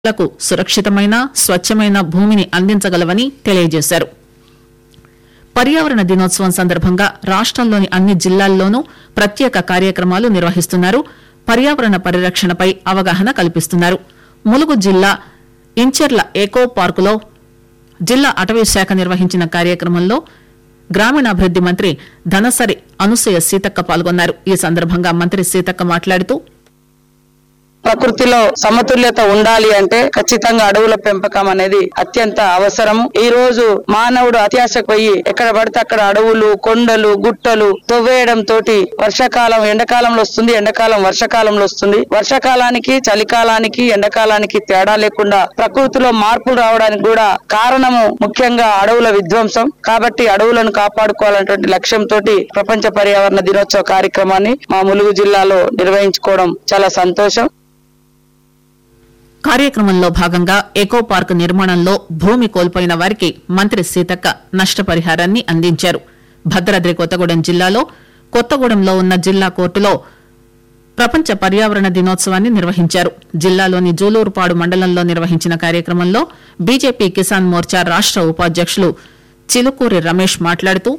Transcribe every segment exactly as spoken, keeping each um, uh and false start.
లకు సురక్షితమైన స్వచ్ఛమైన భూమిని అందించగలవని తెలియజేశారు. పర్యావరణ దినోత్సవం సందర్భంగా రాష్టంలోని అన్ని జిల్లాల్లోనూ ప్రత్యేక కార్యక్రమాలు నిర్వహిస్తున్నారు. పర్యావరణ పరిరక్షణపై అవగాహన కల్పిస్తున్నారు. ములుగు జిల్లా ఇంచెర్ల ఎకో పార్కులో జిల్లా అటవీ శాఖ నిర్వహించిన కార్యక్రమంలో గ్రామీణాభివృద్ది మంత్రి ధనసరి అనసూయ సీతక్క పాల్గొన్నారు. ఈ సందర్భంగా మంత్రి సీతక్క మాట్లాడుతూ, ప్రకృతిలో సమతుల్యత ఉండాలి అంటే ఖచ్చితంగా అడవుల పెంపకం అనేది అత్యంత అవసరం. ఈ రోజు మానవుడు అత్యాశకు పోయి ఎక్కడ పడితే అక్కడ అడవులు, కొండలు, గుట్టలు తవ్వేయడం తోటి వర్షాకాలం ఎండాకాలంలో వస్తుంది, ఎండాకాలం వర్షాకాలంలో వస్తుంది. వర్షాకాలానికి, చలికాలానికి, ఎండాకాలానికి తేడా లేకుండా ప్రకృతిలో మార్పులు రావడానికి కూడా కారణము ముఖ్యంగా అడవుల విధ్వంసం. కాబట్టి అడవులను కాపాడుకోవాలనేటువంటి లక్ష్యంతో ప్రపంచ పర్యావరణ దినోత్సవ కార్యక్రమాన్ని మా ములుగు జిల్లాలో నిర్వహించుకోవడం చాలా సంతోషం. కార్యక్రమంలో భాగంగా ఎకో పార్క్ నిర్మాణంలో భూమి కోల్పోయిన వారికి మంత్రి సీతక్క నష్టపరిహారాన్ని అందించారు. భద్రాద్రి కొత్తగూడెం జిల్లాలో కొత్తగూడెంలో ఉన్న జిల్లా కోర్టులో ప్రపంచ పర్యావరణ దినోత్సవాన్ని నిర్వహించారు. జిల్లాలోని జూలూరుపాడు మండలంలో నిర్వహించిన కార్యక్రమంలో బీజేపీ కిసాన్ మోర్చా రాష్ట ఉపాధ్యకులు చిలుకూరి రమేష్ మాట్లాడుతూ,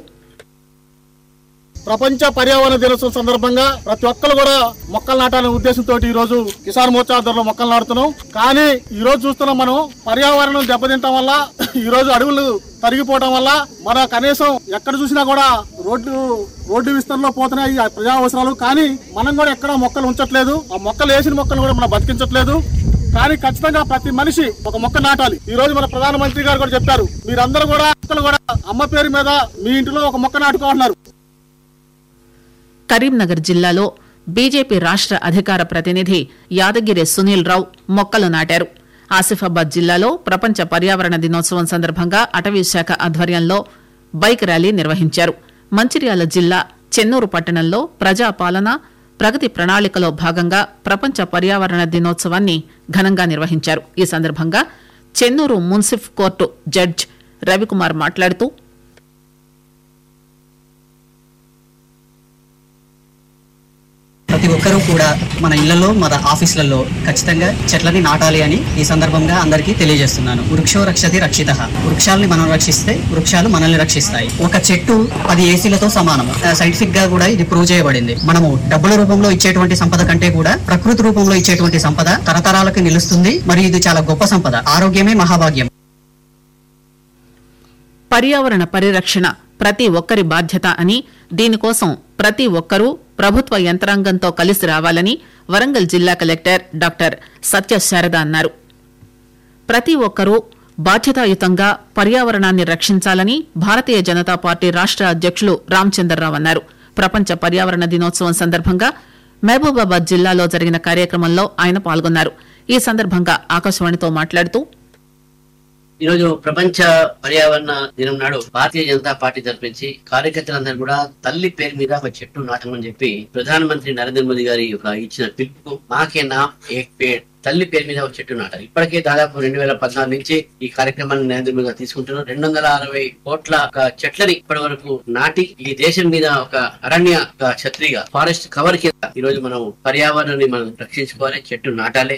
ప్రపంచ పర్యావరణ దినోత్సవం సందర్భంగా ప్రతి ఒక్కరు కూడా మొక్కలు నాటాలనే ఉద్దేశంతో ఈ రోజు కిసాన్ మోర్చా ఆధ్వర్యంలో మొక్కలు నాటుతున్నాం. కానీ ఈ రోజు చూస్తున్నాం, మనం పర్యావరణం దెబ్బతింటం వల్ల ఈ రోజు అడవులు తరిగిపోవడం వల్ల మన కనీసం ఎక్కడ చూసినా కూడా రోడ్డు రోడ్డు విస్తరణలో పోతున్నాయి ప్రజా అవసరాలు. కానీ మనం కూడా ఎక్కడ మొక్కలు ఉంచట్లేదు. ఆ మొక్కలు వేసిన మొక్కలు కూడా మనం బతికించట్లేదు. కానీ ఖచ్చితంగా ప్రతి మనిషి ఒక మొక్క నాటాలి. ఈ రోజు మన ప్రధానమంత్రి గారు కూడా చెప్పారు, మీరందరూ కూడా మొక్కలు కూడా అమ్మ పేరు మీద మీ ఇంటిలో ఒక మొక్క నాటుకోవాలన్నారు. కరీంనగర్ జిల్లాలో బీజేపీ రాష్ట అధికార ప్రతినిధి యాదగిరి సునీల్ రావు మొక్కలు నాటారు. ఆసిఫాబాద్ జిల్లాలో ప్రపంచ పర్యావరణ దినోత్సవం సందర్భంగా అటవీ శాఖ ఆధ్వర్యంలో బైక్ ర్యాలీ నిర్వహించారు. మంచిర్యాల జిల్లా చెన్నూరు పట్టణంలో ప్రజాపాలన ప్రగతి ప్రణాళికలో భాగంగా ప్రపంచ పర్యావరణ దినోత్సవాన్ని ఘనంగా నిర్వహించారు. ఈ సందర్భంగా చెన్నూరు మున్సిఫ్ కోర్టు జడ్జ్ రవికుమార్ మాట్లాడుతూ, ప్రతి ఒక్కరూ కూడా మన ఇళ్లలో, మన ఆఫీసులలో ఖచ్చితంగా చెట్లని నాటాలి అని ఈ సందర్భంగా అందరికీ తెలియజేస్తున్నాను. వృక్షో రక్షతి రక్షితః. వృక్షాలని మనం రక్షిస్తే వృక్షాలు మనల్ని రక్షిస్తాయి. ఒక చెట్టు పది ఏసీలతో సమానం. సైంటిఫిక్ గా కూడా ఇది ప్రూవ్ చేయబడింది. మనము డబ్బుల రూపంలో ఇచ్చేటువంటి సంపద కంటే కూడా ప్రకృతి రూపంలో ఇచ్చేటువంటి సంపద తరతరాలకు నిలుస్తుంది. మరి ఇది చాలా గొప్ప సంపద. ఆరోగ్యమే మహాభాగ్యం. పర్యావరణ పరిరక్షణ ప్రతి ఒక్కరి బాధ్యత అని, దీనికోసం ప్రతి ఒక్కరూ ప్రభుత్వ యంత్రాంగంతో కలిసి రావాలని వరంగల్ జిల్లా కలెక్టర్ డాక్టర్ సత్యశారద అన్నారు. ప్రతి ఒక్కరూ బాధ్యతాయుతంగా పర్యావరణాన్ని రక్షించాలని భారతీయ జనతా పార్టీ రాష్ట అధ్యకులు రామచంద్రరావు అన్నారు. ప్రపంచ పర్యావరణ దినోత్సవం సందర్భంగా మహబూబాబాద్ జిల్లాలో జరిగిన కార్యక్రమంలో ఆయన పాల్గొన్నారు. ఈ సందర్భంగా ఆకాశవాణితో మాట్లాడుతూ, ఈరోజు ప్రపంచ పర్యావరణ దినం నాడు భారతీయ జనతా పార్టీ తరపించి కార్యకర్తలందరూ కూడా తల్లి పేరు మీద ఒక చెట్టు నాటమని చెప్పి ప్రధానమంత్రి నరేంద్ర మోదీ గారి ఒక ఇచ్చిన పిలుపుకు మాకే నామ్ ఏక్ పేడ్, తల్లి పేరు మీద ఒక చెట్టు నాటారు. ఇప్పటికే దాదాపు రెండు వేల పద్నాలుగు నుంచి ఈ కార్యక్రమాన్ని నరేంద్ర మోదీ గారు తీసుకుంటున్నారు. రెండు వందల అరవై కోట్ల ఒక చెట్లని ఇప్పటి వరకు నాటి ఈ దేశం మీద ఒక అరణ్య ఛత్రిగా, ఫారెస్ట్ కవర్ కింద ఈ రోజు మనం పర్యావరణాన్ని మనం రక్షించుకోవాలి, చెట్టు నాటాలి.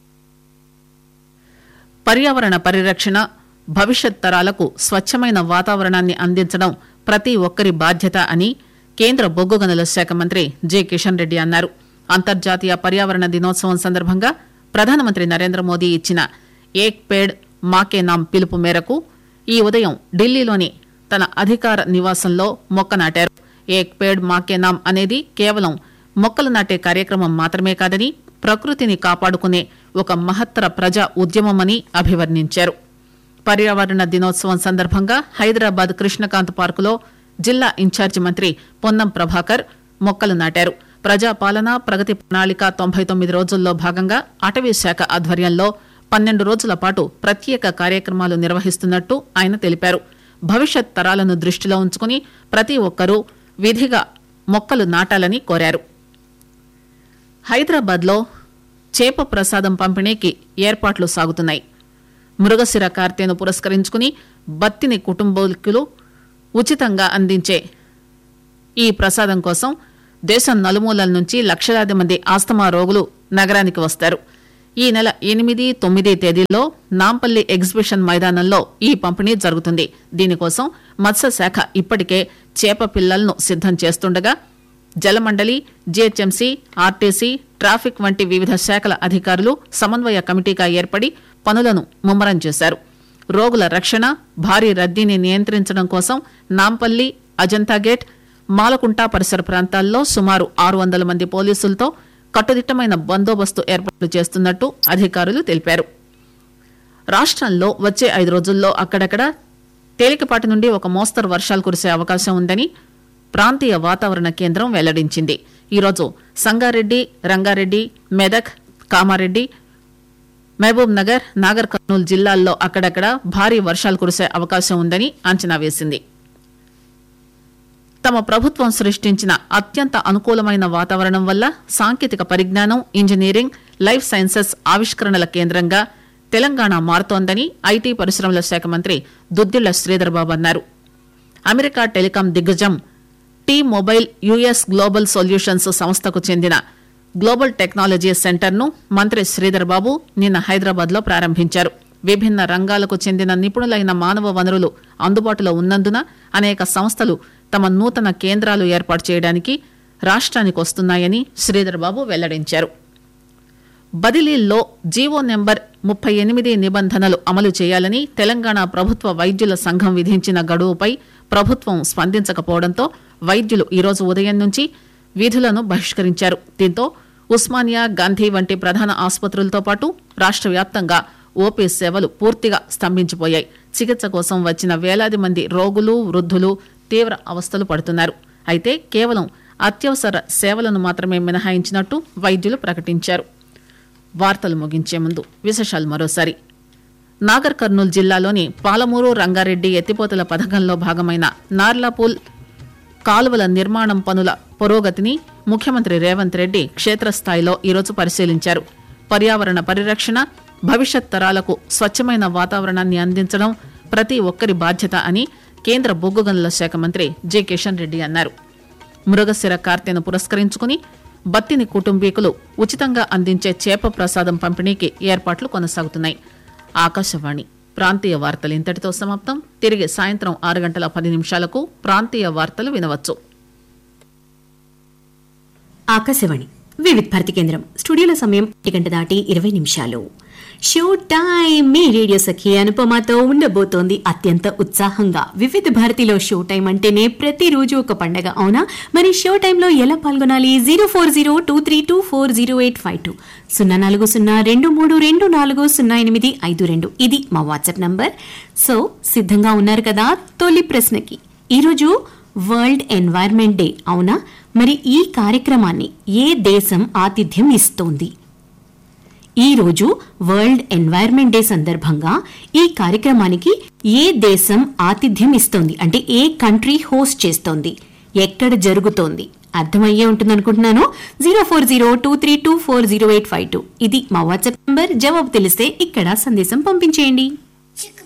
పర్యావరణ పరిరక్షణ భవిష్యత్ తరాలకు స్వచ్ఛమైన వాతావరణాన్ని అందించడం ప్రతి ఒక్కరి బాధ్యత అని కేంద్ర బొగ్గు గనుల శాఖ మంత్రి జె కిషన్ రెడ్డి అన్నారు. అంతర్జాతీయ పర్యావరణ దినోత్సవం సందర్భంగా ప్రధానమంత్రి నరేంద్ర మోదీ ఇచ్చిన ఏక్ పేడ్ మాకే నామ్ పిలుపు మేరకు ఈ ఉదయం ఢిల్లీలోని తన అధికార నివాసంలో మొక్క నాటారు. ఏక్ పేడ్ మాకే నామ్ అనేది కేవలం మొక్కలు నాటే కార్యక్రమం మాత్రమే కాదని, ప్రకృతిని కాపాడుకునే ఒక మహత్తర ప్రజా ఉద్యమమని అభివర్ణించారు. పర్యావరణ దినోత్సవం సందర్భంగా హైదరాబాద్ కృష్ణకాంత్ పార్కులో జిల్లా ఇన్ఛార్జి మంత్రి పొన్నం ప్రభాకర్ మొక్కలు నాటారు. ప్రజాపాలన ప్రగతి ప్రణాళిక తొంభై తొమ్మిది రోజుల్లో భాగంగా అటవీ శాఖ ఆధ్వర్యంలో పన్నెండు రోజుల పాటు ప్రత్యేక కార్యక్రమాలు నిర్వహిస్తున్నట్టు ఆయన తెలిపారు. భవిష్యత్ తరాలను దృష్టిలో ఉంచుకుని ప్రతి ఒక్కరూ విధిగా మొక్కలు నాటాలని కోరారు. హైదరాబాద్ లో చేప ప్రసాదం పంపిణీకి ఏర్పాట్లు సాగుతున్నాయి. మృగశిర కార్తెను పురస్కరించుకుని బత్తిని కుటుంబీకులు ఉచితంగా అందించే ఈ ప్రసాదం కోసం దేశం నలుమూలల నుంచి లక్షలాది మంది ఆస్తమా రోగులు నగరానికి వస్తారు. ఈ నెల ఎనిమిది తొమ్మిది తేదీల్లో నాంపల్లి ఎగ్జిబిషన్ మైదానంలో ఈ పంపిణీ జరుగుతుంది. దీనికోసం మత్స్యశాఖ ఇప్పటికే చేప పిల్లలను సిద్దం చేస్తుండగా జలమండలి, జీహెచ్ఎంసీ, ఆర్టీసీ, ట్రాఫిక్ వంటి వివిధ శాఖల అధికారులు సమన్వయ కమిటీగా ఏర్పడి పనులను ముమ్మరం చేశారు. రోగుల రక్షణ, భారీ రద్దీని నియంత్రించడం కోసం నాంపల్లి, అజంతా గేట్, మాలకుంట పరిసర ప్రాంతాల్లో సుమారు ఆరు వందల మంది పోలీసులతో కట్టుదిట్టమైన బందోబస్తు ఏర్పాట్లు చేస్తున్నట్టు అధికారులు తెలిపారు. రాష్టంలో వచ్చే ఐదు రోజుల్లో అక్కడక్కడ తేలికపాటి నుండి ఒక మోస్తరు వర్షాలు కురిసే అవకాశం ఉందని ప్రాంతీయ వాతావరణ కేంద్రం వెల్లడించింది. ఈరోజు సంగారెడ్డి, రంగారెడ్డి, మెదక్, కామారెడ్డి, మహబూబ్ నగర్, నాగర్ కర్నూలు జిల్లాల్లో అక్కడక్కడ భారీ వర్షాలు కురిసే అవకాశం ఉందని అంచనా వేసింది. తమ ప్రభుత్వం సృష్టించిన అత్యంత అనుకూలమైన వాతావరణం వల్ల సాంకేతిక పరిజ్ఞానం, ఇంజనీరింగ్, లైఫ్ సైన్సెస్ ఆవిష్కరణల కేంద్రంగా తెలంగాణ మారుతోందని ఐటీ పరిశ్రమల శాఖ మంత్రి దుద్దిళ్ల శ్రీధర్ బాబు అన్నారు. అమెరికా టెలికాం దిగ్గజం tea mobile US global solutions సంస్థకు చెందిన గ్లోబల్ టెక్నాలజీ సెంటర్ ను మంత్రి శ్రీధర్ బాబు నిన్న హైదరాబాద్ లో ప్రారంభించారు. విభిన్న రంగాలకు చెందిన నిపుణులైన మానవ వనరులు అందుబాటులో ఉన్నందున అనేక సంస్థలు తమ నూతన కేంద్రాలు ఏర్పాటు చేయడానికి రాష్ట్రానికి వస్తున్నాయని శ్రీధర్ బాబు వెల్లడించారు. బదిలీల్లో జీవో నెంబర్ ముప్పై ఎనిమిది నిబంధనలు అమలు చేయాలని తెలంగాణ ప్రభుత్వ వైద్యుల సంఘం విధించిన గడువుపై ప్రభుత్వం స్పందించకపోవడంతో వైద్యులు ఈరోజు ఉదయం నుంచి విధులను బహిష్కరించారు. దీంతో ఉస్మానియా, గాంధీ వంటి ప్రధాన ఆసుపత్రులతో పాటు రాష్ట్ర వ్యాప్తంగా ఓపీ సేవలు పూర్తిగా స్తంభించిపోయాయి. చికిత్స కోసం వచ్చిన వేలాది మంది రోగులు, వృద్ధులు తీవ్ర అవస్థలు పడుతున్నారు. అయితే కేవలం అత్యవసర సేవలను మాత్రమే మినహాయించినట్టు వైద్యులు ప్రకటించారు. వార్తలు ముగించే ముందు విశేషాలు మరోసారి. నాగర్ కర్నూలు జిల్లాలోని పాలమూరు, రంగారెడ్డి ఎత్తిపోతల పథకంలో భాగమైన నార్లాపూల్ కాలువల నిర్మాణం పనుల పురోగతిని ముఖ్యమంత్రి రేవంత్ రెడ్డి క్షేత్రస్థాయిలో ఈరోజు పరిశీలించారు. పర్యావరణ పరిరక్షణ, భవిష్యత్ తరాలకు స్వచ్ఛమైన వాతావరణాన్ని అందించడం ప్రతి ఒక్కరి బాధ్యత అని కేంద్ర బొగ్గు గనుల శాఖ మంత్రి జె కిషన్ రెడ్డి అన్నారు. మృగశిర కార్తెను పురస్కరించుకుని బత్తిని కుటుంబీకులు ఉచితంగా అందించే చేప ప్రసాదం పంపిణీకి ఏర్పాట్లు కొనసాగుతున్నాయి. ఆకాశవాణి ప్రాంతీయ వార్తలు ఇంతటితో సమాప్తం. తిరిగి సాయంత్రం ఆరు గంటల పది నిమిషాలకు ప్రాంతీయ వార్తలు వినవచ్చు. ఆకాశవాణి వివిధ భారతి కేంద్రం స్టూడియోలో సమయం ఒక గంట దాటి ఇరవై నిమిషాలు. షో టైం మీ రేడియో సఖి అనుపమతో ఉండబోతోంది అత్యంత ఉత్సాహంగా. వివిధ భారతిలో షో టైం అంటేనే ప్రతిరోజు ఒక పండగ, అవునా? మరి షో టైంలో ఎలా పాల్గొనాలి? Zero four zero two three two four zero eight five two సున్నా నాలుగు సున్నా రెండు మూడు రెండు నాలుగు సున్నా ఎనిమిది ఐదు రెండు ఇది మా వాట్సాప్ నంబర్. సో సిద్ధంగా ఉన్నారు కదా? తొలి ప్రశ్నకి. ఈరోజు వరల్డ్ ఎన్వైర్న్మెంట్ డే, అవునా? మరి ఈ కార్యక్రమాన్ని ఏ దేశం ఆతిథ్యం ఇస్తోంది? ఈ రోజు వరల్డ్ ఎన్వైర్న్మెంట్ డే సందర్భంగా ఈ కార్యక్రమానికి ఏ దేశం ఆతిథ్యం ఇస్తోంది, అంటే ఏ కంట్రీ హోస్ట్ చేస్తోంది, ఎక్కడ జరుగుతోంది? అర్థమయ్యే ఉంటుందనుకుంటున్నాను. Zero four zero two three two four zero eight five two ఇది మా వాట్సాప్ నంబర్. జవాబు తెలిస్తే ఇక్కడ సందేశం పంపించేయండి.